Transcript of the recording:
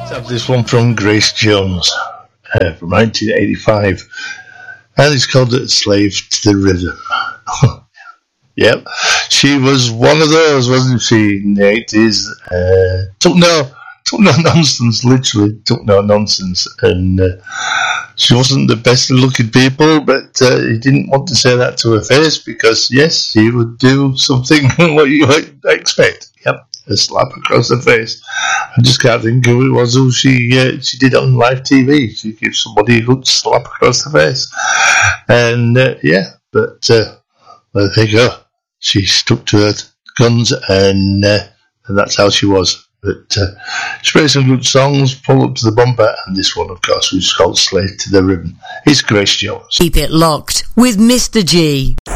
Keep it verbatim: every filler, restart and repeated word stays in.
Have this one from Grace Jones uh, from nineteen eighty-five, and it's called "Slave to the Rhythm." Yep, she was one of those, wasn't she, in the eighties? Uh, took no, took no nonsense, literally took no nonsense, and uh, she wasn't the best of looking people, but uh, he didn't want to say that to her face because yes, she would do something what you might expect. Yep. A slap across the face. I just can't think who it was who she uh, she did on live T V. She gave somebody a good slap across the face, and uh, yeah, but uh, well, there you go. She stuck to her guns, and uh, and that's how she was. But uh, she played some good songs, Pull Up to the Bumper, and this one, of course, was called "Slave to the Rhythm." It's Grace Jones. Keep it locked with Mister G.